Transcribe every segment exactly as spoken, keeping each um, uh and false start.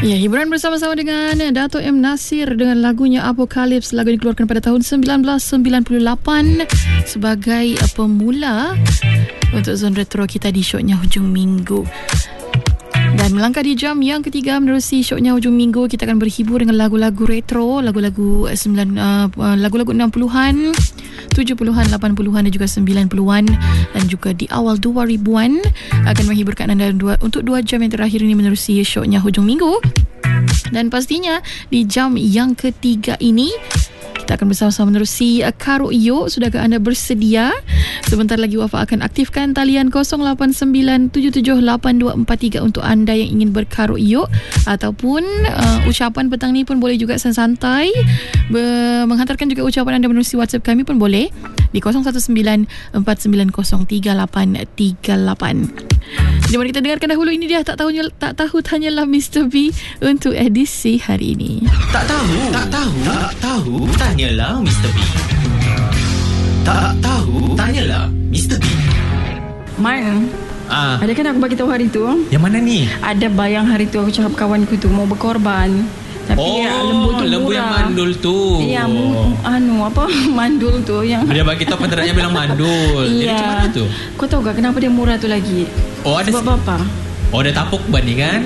Ya, hiburan bersama-sama dengan Dato' M. Nasir dengan lagunya Apocalypse. Lagu ini dikeluarkan pada tahun sembilan belas sembilan puluh lapan sebagai pemula untuk zon retro kita di Syoknya Hujung Minggu. Dan melangkah di jam yang ketiga menerusi Syoknya Hujung Minggu, kita akan berhibur dengan lagu-lagu retro, lagu-lagu sembilan uh, lagu-lagu enam puluhan, tujuh puluhan, lapan puluhan dan juga sembilan puluhan, dan juga di awal dua ribuan akan menghiburkan anda dua, untuk dua jam yang terakhir ini menerusi Syoknya Hujung Minggu. Dan pastinya di jam yang ketiga ini kita akan bersama-sama menerusi Karo Iyo. Sudahkah anda bersedia? Sebentar lagi Wafa akan aktifkan talian kosong lapan sembilan tujuh tujuh lapan dua empat tiga untuk anda yang ingin berkaro iyo, ataupun uh, ucapan petang ni pun boleh juga santai. Be- menghantarkan juga ucapan anda menerusi WhatsApp kami pun boleh di kosong satu sembilan empat sembilan kosong tiga lapan tiga lapan. Jadi mari kita dengarkan dahulu, ini dia Tak Tahu Tak Tahu Tanyalah Mister B untuk edisi hari ini. Tak tahu, tak tahu, tak tahu, tanyalah Mister B. Tak tahu, tanyalah Mister B. Man, Ah, ada kan aku bagi tahu hari tu? yang mana ni? Ada bayang hari tu aku cakap kawanku tu mau berkorban. Tapi Oh, ya, lembu tu lembu murah. yang mandul tu. Ya, mu, anu apa mandul tu yang. Dia bagi tahu peternak bilang mandul. Jadi Iya. macam mana tu? Kau tahu tak kenapa dia murah tu lagi? Oh, ada Sebab si- apa? Oh, ada tapuk ban ni kan?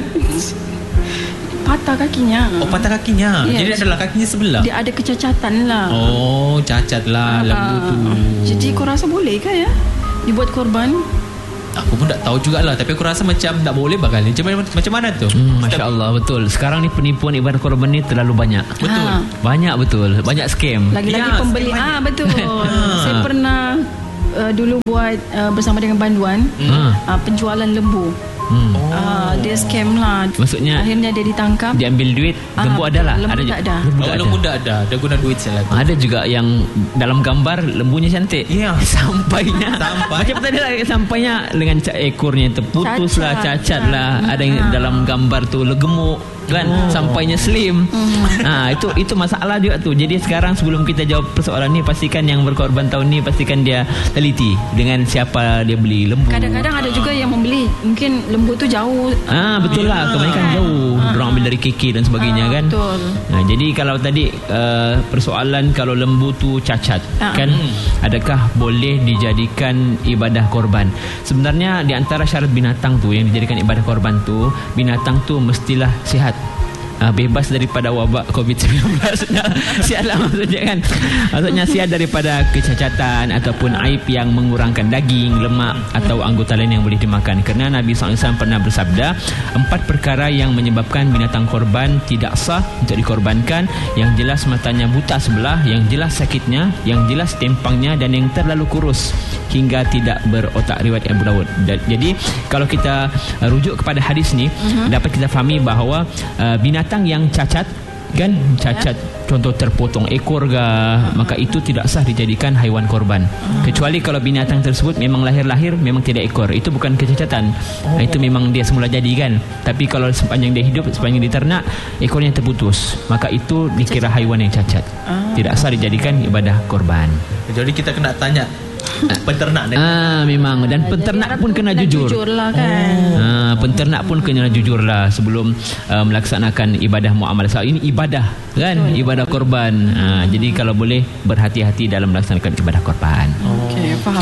Patah kakinya. Oh, patah kakinya. Yes. Jadi adalah kakinya sebelah. Dia ada kecacatan lah. Oh, cacat lah lembu tu. Jadi kau rasa boleh ke ya dibuat korban? Aku pun tak tahu jugalah, tapi aku rasa macam tak boleh bakal ni. Macam mana, macam mana tu? Hmm, Masya Allah, betul. Sekarang ni penipuan ibadah korban ni terlalu banyak. Betul. Ha. Banyak betul. Banyak scam. Lagi-lagi Ya, pembeli. scam Ah, banyak. betul. Saya pernah uh, dulu buat uh, bersama dengan banduan Hmm. uh, penjualan lembu. Hmm. Ah, dia scam lah. Maksudnya akhirnya dia ditangkap. dia ambil duit, Ah, lembu ada lah. lembu tak ada. Lembu Oh, tak ada. lembu tak ada. Dia guna duit saya lagi. Ada juga yang dalam gambar lembunya cantik. Ya. Sampainya Sampai. macam tadi lah, sampainya dengan ca- ekornya terputus lah, Cacat. cacat lah. Ada yang Ah. dalam gambar tu gemuk kan, Oh. sampainya slim. Ha, itu itu masalah juga tu. Jadi sekarang sebelum kita jawab persoalan ni, pastikan yang berkorban tahun ni pastikan dia teliti dengan siapa dia beli lembu. Kadang-kadang ada juga yang membeli, mungkin lembu tu jauh. Ah, betul lah, kebanyakan Kan? jauh. Ah. Orang ambil dari K K dan sebagainya Ah, kan. betul. Nah, jadi kalau tadi uh, persoalan kalau lembu tu cacat Ah. kan, adakah boleh dijadikan ibadah korban? Sebenarnya di antara syarat binatang tu yang dijadikan ibadah korban tu, binatang tu mestilah sihat. Uh, bebas daripada wabak covid sembilan belas. Sihat lah maksudnya kan. Maksudnya sihat daripada kecacatan ataupun aib yang mengurangkan daging, lemak atau anggota lain yang boleh dimakan. Kerana Nabi sallallahu alaihi wasallam pernah bersabda, empat perkara yang menyebabkan binatang korban tidak sah untuk dikorbankan: yang jelas matanya buta sebelah, yang jelas sakitnya, yang jelas tempangnya, dan yang terlalu kurus hingga tidak berotak, riwayat Abu Dawud. Jadi kalau kita uh, rujuk kepada hadis ni, uh-huh. dapat kita fahami bahawa uh, binatang yang cacat kan, cacat contoh terpotong ekor ke, maka itu tidak sah dijadikan haiwan korban. Kecuali kalau binatang tersebut memang lahir-lahir memang tidak ekor, itu bukan kecacatan. Nah, itu memang dia semula jadi kan. Tapi kalau sepanjang dia hidup, sepanjang dia ternak, ekornya terputus, maka itu dikira haiwan yang cacat, tidak sah dijadikan ibadah korban. Jadi kita kena tanya peternak ni. Ah, memang. Dan peternak pun kena jujur. Jujur lah kan. Ah, penternak pun kena jujur lah sebelum uh, melaksanakan ibadah muamalah. So, ini ibadah kan, Betul. ibadah korban. Ah, jadi kalau boleh berhati-hati dalam melaksanakan ibadah korban. Okey, faham.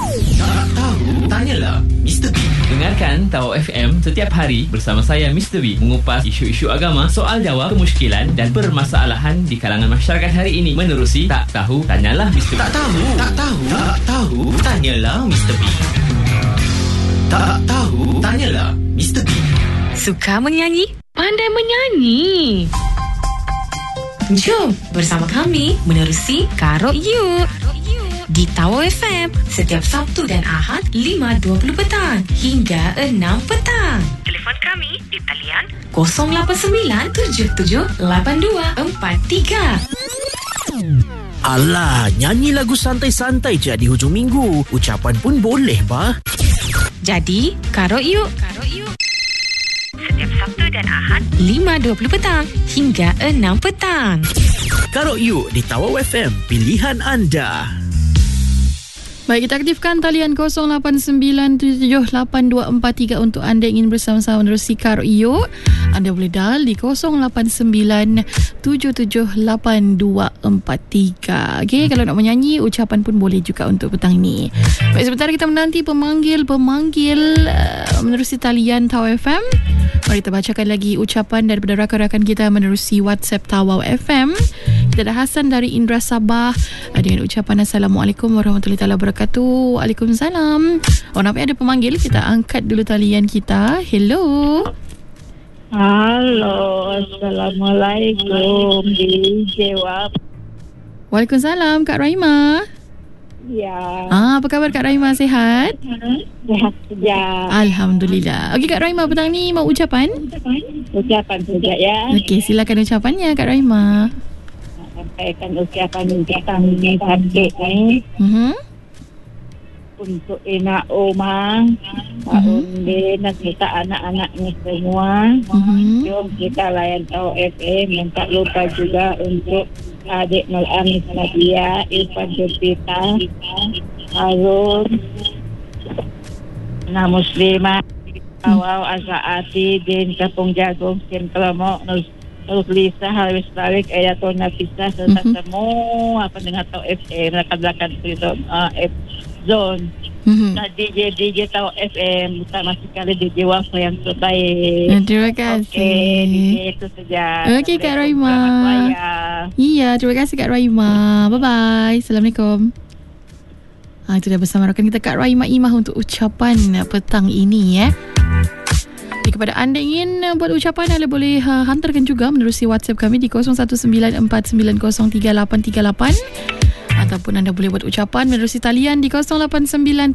Tak tahu, tanyalah Mister B. Dengarkan Tahu F M setiap hari bersama saya Mister B, mengupas isu-isu agama, soal jawab, kemusykilan dan permasalahan di kalangan masyarakat hari ini menerusi Tak Tahu Tanyalah Mister B. Tak tahu, tak tahu, tak tahu, tanyalah Mister B. Tak tahu, tanyalah Mister B. Suka menyanyi? Pandai menyanyi. Jom bersama kami menerusi Karo You di Tahu F M setiap Sabtu dan Ahad lima dua puluh petang hingga enam petang. Telefon kami di talian kosong lapan sembilan tujuh tujuh lapan dua empat tiga. Alah, nyanyi lagu santai-santai je di hujung minggu. Ucapan pun boleh, bah. Jadi, Karo You. Karo You. Setiap Sabtu dan Ahad lima dua puluh petang hingga enam petang. Karo You di Tawa F M, pilihan anda. Baik, kita aktifkan talian kosong lapan sembilan tujuh tujuh lapan dua empat tiga untuk anda yang ingin bersama-sama menerusi Karo Iyo. anda boleh dial di kosong lapan sembilan tujuh tujuh lapan dua empat tiga. Okey, kalau nak menyanyi ucapan pun boleh juga untuk petang ini. Baik, sebentar kita menanti pemanggil-pemanggil uh, menerusi talian Tawau F M. Mari kita bacakan lagi ucapan daripada rakan-rakan kita menerusi WhatsApp Tawau F M. Kita ada Hasan dari Indra Sabah uh, dengan ucapan Assalamualaikum warahmatullahi wabarakatuh. Waalaikumsalam. Oh, nampak ada pemanggil, kita angkat dulu talian kita. Hello. Halo, Assalamualaikum. Dijawab. Waalaikumsalam, Kak Raima. Ya. Ah, apa khabar Kak Raima, sihat? Sehat saja. Alhamdulillah. Okey Kak Raima, petang ni mau ucapan? Ucapan saja ya. Okey, silakan ucapannya Kak Raima. Sampaikan ucapan ucapan ini cantik ni. Mhm. Untuk Ina Oma, Pak Undi dan kita anak-anaknya semua. Mhm. Jom kita layan Tawau F M. Yang tak lupa juga untuk adik Nur Anis Nadia, Irfan Jupita, Harun, Nah Muslimah, Tawau Azaati, Din Kapung Jagung, Sin Kelomo, Nur Nur Lisa, Haris Balik, Ayatul Nafisah, serta Mhm. semua pendengar Tawau F M, rakan-rakan Freedom uh, F Zone. Mhm. Nah, D J D J Tawau F M, utama sekali D J Wafa yang terbaik. Terima kasih. Okey, D J itu saja. Okey, Kak Raima. Selamat raya. Iya, terima kasih Kak Raima. Bye-bye. Assalamualaikum. Ah, itu dah bersama rakan kita Kak Raima Imah untuk ucapan petang ini ya. Jadi, kepada anda ingin uh, buat ucapan, anda boleh uh, hantarkan juga menerusi WhatsApp kami di kosong satu sembilan empat sembilan kosong tiga lapan tiga lapan ataupun anda boleh buat ucapan menerusi talian di kosong lapan sembilan